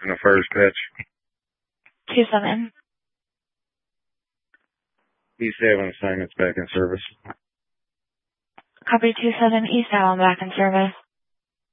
in the first pitch. 2-7. E7 assignments back in service. Copy 2-7, E7 back in service.